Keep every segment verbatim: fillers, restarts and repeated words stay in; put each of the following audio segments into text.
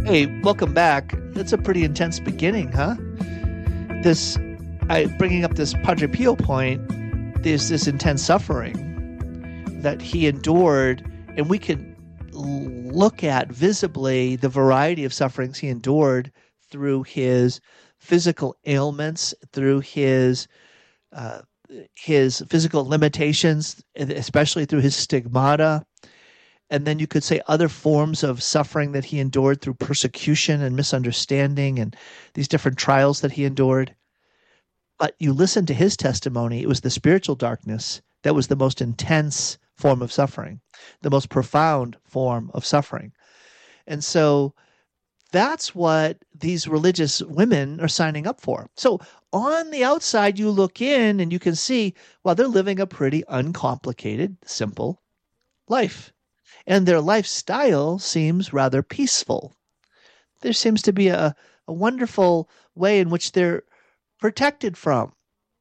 Hey, welcome back. That's a pretty intense beginning, huh? This, I bringing up this Padre Pio point, there's this intense suffering that he endured, and we can look at visibly the variety of sufferings he endured through his physical ailments, through his uh, his physical limitations, especially through his stigmata. And then you could say other forms of suffering that he endured through persecution and misunderstanding and these different trials that he endured. But you listen to his testimony, it was the spiritual darkness that was the most intense form of suffering, the most profound form of suffering. And so that's what these religious women are signing up for. So on the outside, you look in and you can see, well, they're living a pretty uncomplicated, simple life. And their lifestyle seems rather peaceful. There seems to be a, a wonderful way in which they're protected from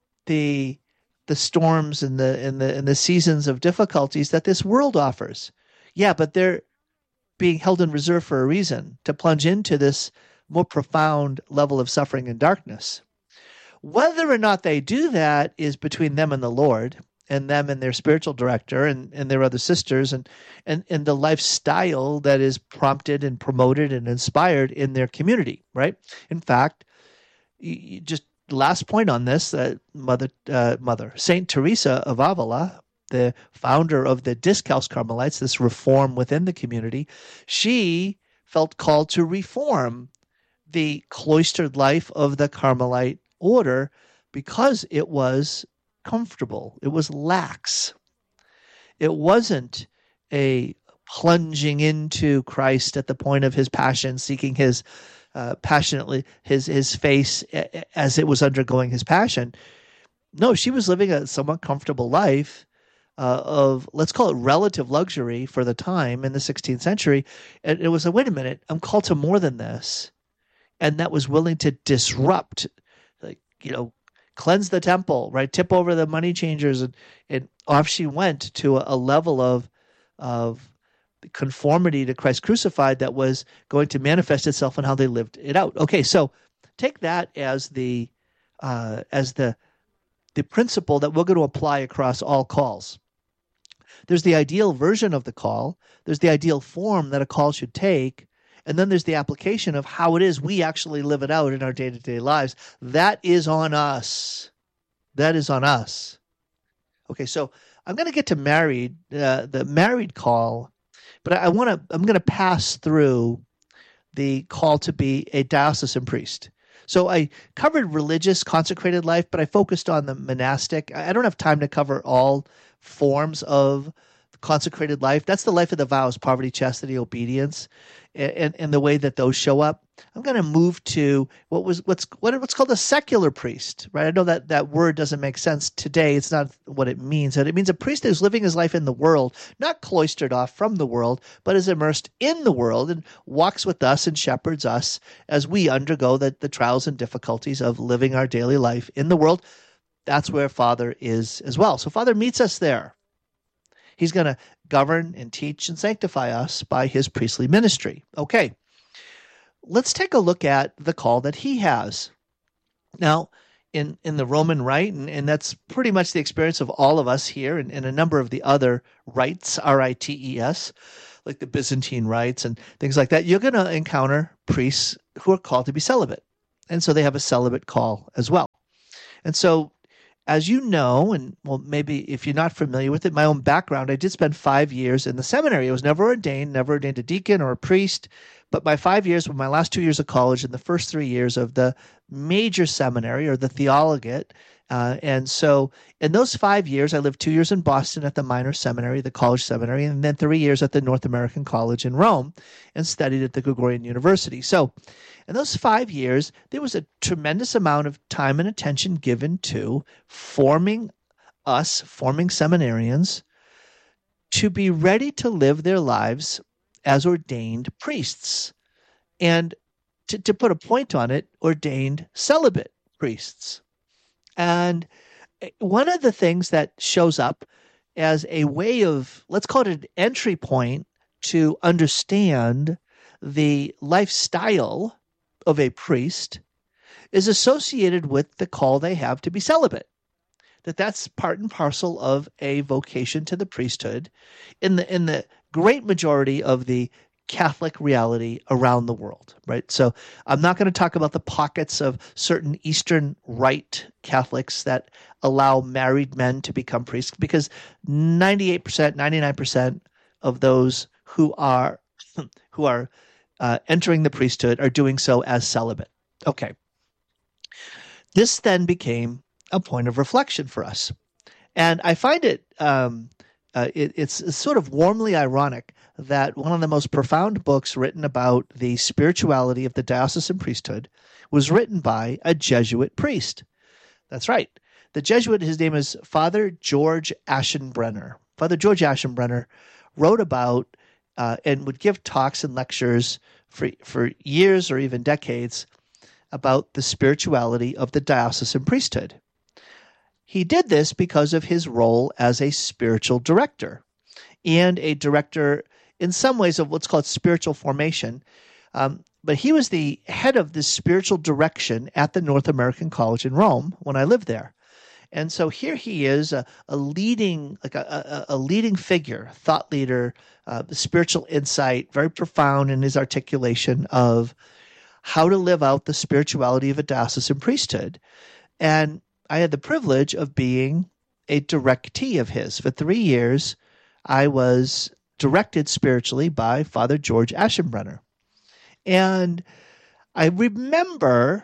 the the storms and the and the and the seasons of difficulties that this world offers. Yeah, but they're being held in reserve for a reason, to plunge into this more profound level of suffering and darkness. Whether or not they do that is between them and the Lord, and them and their spiritual director and, and their other sisters, and, and, and the lifestyle that is prompted and promoted and inspired in their community, right? In fact, you, just last point on this, uh, Mother, uh, Mother Saint Teresa of Avila, the founder of the Discalced Carmelites, this reform within the community, she felt called to reform the cloistered life of the Carmelite order because it was comfortable. It was lax. It wasn't a plunging into Christ at the point of his passion, seeking his uh, passionately his his face as it was undergoing his passion. No, she was living a somewhat comfortable life uh, of, let's call it relative luxury for the time in the sixteenth century. And it was a, wait a minute, I'm called to more than this. And that was willing to disrupt, like, you know, cleanse the temple, right? Tip over the money changers, and, and off she went to a, a level of of conformity to Christ crucified that was going to manifest itself in how they lived it out. Okay, so take that as the uh, as the the principle that we're going to apply across all calls. There's the ideal version of the call. There's the ideal form that a call should take. And then there's the application of how it is we actually live it out in our day-to-day lives. That is on us. That is on us. Okay, so I'm going to get to married, uh, the married call, but I, I want to. I'm going to pass through the call to be a diocesan priest. So I covered religious, consecrated life, but I focused on the monastic. I don't have time to cover all forms of consecrated life. That's the life of the vows: poverty, chastity, obedience, and, and the way that those show up. I'm going to move to what was what's what, what's called a secular priest, right? I know that that word doesn't make sense today. It's not what it means. It means a priest who's living his life in the world, not cloistered off from the world, but is immersed in the world and walks with us and shepherds us as we undergo the, the trials and difficulties of living our daily life in the world. That's where Father is as well. So Father meets us there. He's going to govern and teach and sanctify us by his priestly ministry. Okay, let's take a look at the call that he has. Now, in, in the Roman Rite, and, and that's pretty much the experience of all of us here, and, and a number of the other rites, R I T E S, like the Byzantine rites and things like that, you're going to encounter priests who are called to be celibate. And so they have a celibate call as well. And so, as you know, and well, maybe if you're not familiar with it, my own background, I did spend five years in the seminary. I was never ordained, never ordained a deacon or a priest, but my five years were my last two years of college and the first three years of the major seminary or the theologate. Uh, and so in those five years, I lived two years in Boston at the minor seminary, the college seminary, and then three years at the North American College in Rome and studied at the Gregorian University. So in those five years, there was a tremendous amount of time and attention given to forming us, forming seminarians, to be ready to live their lives as ordained priests. And to, to put a point on it, ordained celibate priests. And one of the things that shows up as a way of, let's call it an entry point to understand the lifestyle of a priest is associated with the call they have to be celibate. That that's part and parcel of a vocation to the priesthood in the in the great majority of the Catholic reality around the world, right? So I'm not going to talk about the pockets of certain Eastern Rite Catholics that allow married men to become priests, because ninety-eight percent, ninety-nine percent of those who are who are uh, entering the priesthood are doing so as celibate. Okay. This then became a point of reflection for us. And I find it, um, uh, it it's, it's sort of warmly ironic that one of the most profound books written about the spirituality of the diocesan priesthood was written by a Jesuit priest. That's right. The Jesuit, his name is Father George Aschenbrenner. Father George Aschenbrenner wrote about uh, and would give talks and lectures for, for years or even decades about the spirituality of the diocesan priesthood. He did this because of his role as a spiritual director and a director in some ways of what's called spiritual formation. Um, but he was the head of the spiritual direction at the North American College in Rome when I lived there. And so here he is, a, a leading, like a, a, a leading figure, thought leader, uh, spiritual insight, very profound in his articulation of how to live out the spirituality of a diocesan priesthood. And I had the privilege of being a directee of his. For three years, I was directed spiritually by Father George Aschenbrenner. And I remember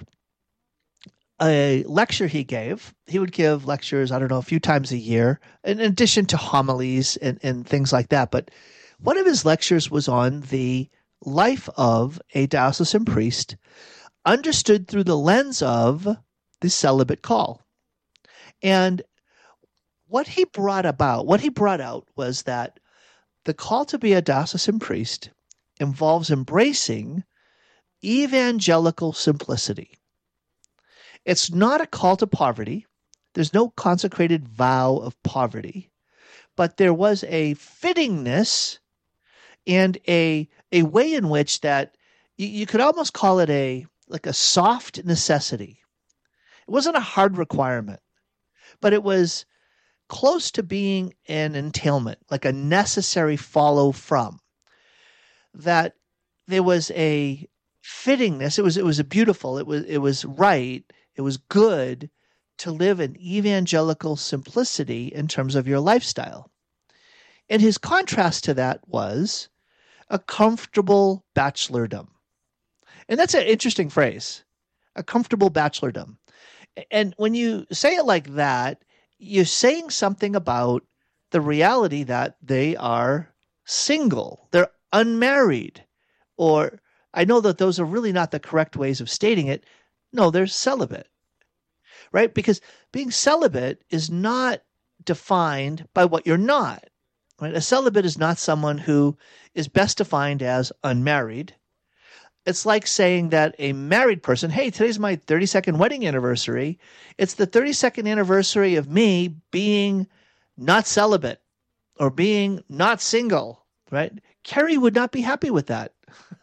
a lecture he gave. He would give lectures, I don't know, a few times a year, in addition to homilies and, and things like that. But one of his lectures was on the life of a diocesan priest, understood through the lens of the celibate call. And what he brought about, what he brought out was that the call to be a diocesan priest involves embracing evangelical simplicity. It's not a call to poverty. There's no consecrated vow of poverty, but there was a fittingness and a a way in which that you, you could almost call it a like a soft necessity. It wasn't a hard requirement, but it was close to being an entailment, like a necessary follow from. That there was a fittingness. It was it was a beautiful. It was it was right. It was good to live in evangelical simplicity in terms of your lifestyle. And his contrast to that was a comfortable bachelordom. And that's an interesting phrase, a comfortable bachelordom. And when you say it like that, you're saying something about the reality that they are single, they're unmarried, or I know that those are really not the correct ways of stating it. No, they're celibate, right? Because being celibate is not defined by what you're not, right? A celibate is not someone who is best defined as unmarried. It's like saying that a married person, hey, today's my thirty-second wedding anniversary. It's the thirty-second anniversary of me being not celibate or being not single, right? Carrie would not be happy with that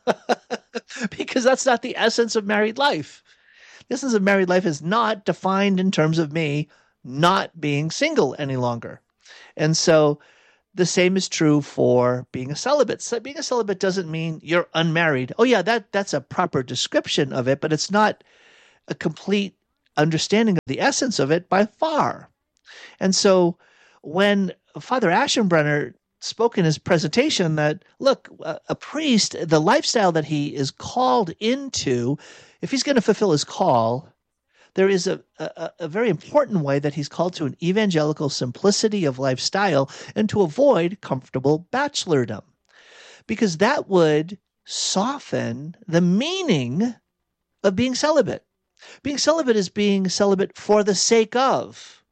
because that's not the essence of married life. The essence of married life is not defined in terms of me not being single any longer. And so the same is true for being a celibate. So being a celibate doesn't mean you're unmarried. Oh yeah, that that's a proper description of it, but it's not a complete understanding of the essence of it by far. And so when Father Aschenbrenner spoke in his presentation that, look, a, a priest, the lifestyle that he is called into, if he's going to fulfill his call, there is a, a, a very important way that he's called to an evangelical simplicity of lifestyle and to avoid comfortable bachelordom, because that would soften the meaning of being celibate. Being celibate is being celibate for the sake of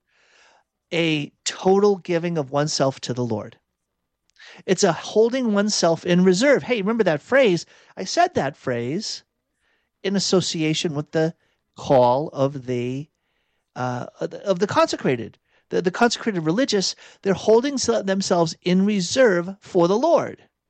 a total giving of oneself to the Lord. It's a holding oneself in reserve. Hey, remember that phrase? I said that phrase in association with the call of the uh, of the consecrated, the, the consecrated religious. They're holding themselves in reserve for the Lord.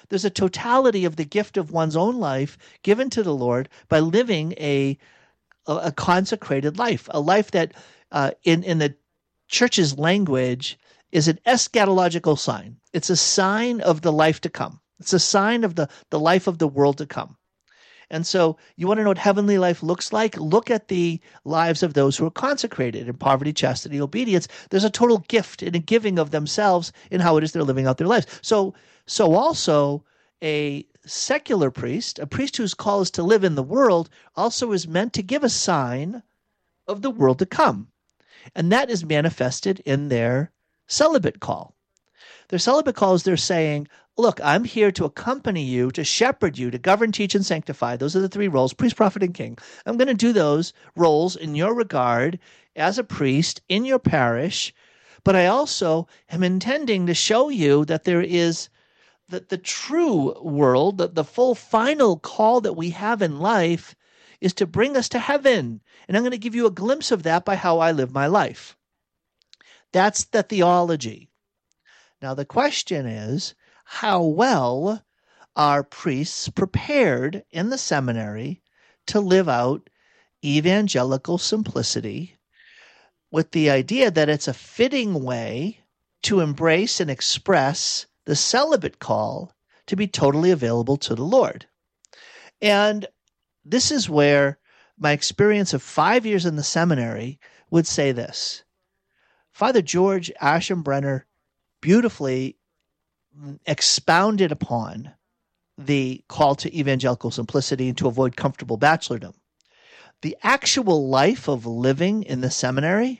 there's a totality of the gift of one's own life given to the Lord by living a a, a consecrated life, a life that uh, in, in the church's language is an eschatological sign. It's a sign of the life to come. It's a sign of the, the life of the world to come. And so you want to know what heavenly life looks like? Look at the lives of those who are consecrated in poverty, chastity, obedience. There's a total gift in a giving of themselves in how it is they're living out their lives. So, so also a secular priest, a priest whose call is to live in the world, also is meant to give a sign of the world to come. And that is manifested in their celibate call. Their celibate call is they're saying, look, I'm here to accompany you, to shepherd you, to govern, teach, and sanctify. Those are the three roles, priest, prophet, and king. I'm going to do those roles in your regard as a priest in your parish, but I also am intending to show you that there is that the true world, that the full final call that we have in life is to bring us to heaven. And I'm going to give you a glimpse of that by how I live my life. That's the theology. Now, the question is, how well are priests prepared in the seminary to live out evangelical simplicity with the idea that it's a fitting way to embrace and express the celibate call to be totally available to the Lord? And this is where my experience of five years in the seminary would say this. Father George Aschenbrenner beautifully expounded upon the call to evangelical simplicity and to avoid comfortable bachelordom. The actual life of living in the seminary,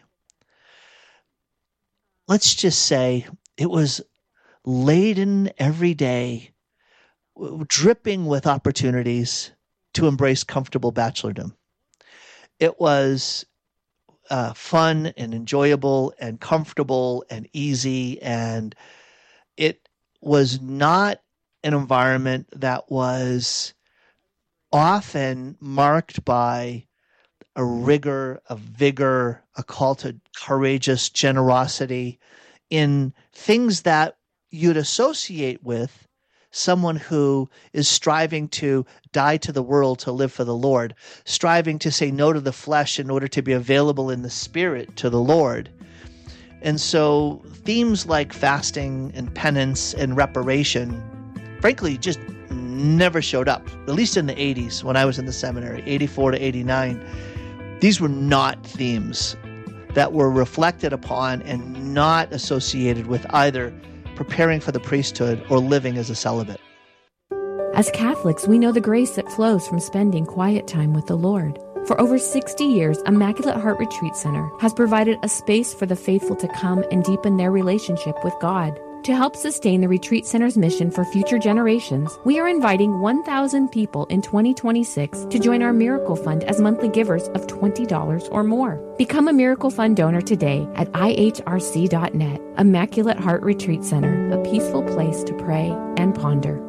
let's just say it was laden every day, dripping with opportunities to embrace comfortable bachelordom. It was uh, fun and enjoyable and comfortable and easy, and it was not an environment that was often marked by a rigor, a vigor, a call to courageous generosity in things that you'd associate with someone who is striving to die to the world to live for the Lord, striving to say no to the flesh in order to be available in the spirit to the Lord. And so themes like fasting and penance and reparation, frankly, just never showed up, at least in the eighties when I was in the seminary, eighty-four to eighty-nine. These were not themes that were reflected upon and not associated with either preparing for the priesthood or living as a celibate. As Catholics, we know the grace that flows from spending quiet time with the Lord. For over sixty years, Immaculate Heart Retreat Center has provided a space for the faithful to come and deepen their relationship with God. To help sustain the Retreat Center's mission for future generations, we are inviting one thousand people in twenty twenty-six to join our Miracle Fund as monthly givers of twenty dollars or more. Become a Miracle Fund donor today at I H R C dot net. Immaculate Heart Retreat Center, a peaceful place to pray and ponder.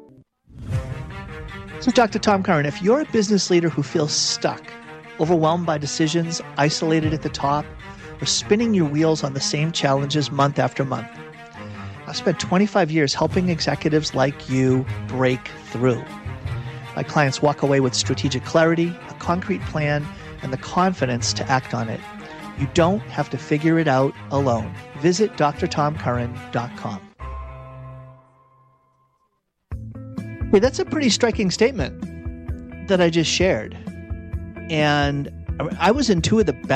So Doctor Tom Curran, if you're a business leader who feels stuck, overwhelmed by decisions, isolated at the top, or spinning your wheels on the same challenges month after month, I've spent twenty-five years helping executives like you break through. My clients walk away with strategic clarity, a concrete plan, and the confidence to act on it. You don't have to figure it out alone. Visit d r tom curran dot com. Hey, that's a pretty striking statement that I just shared. And I was in two of the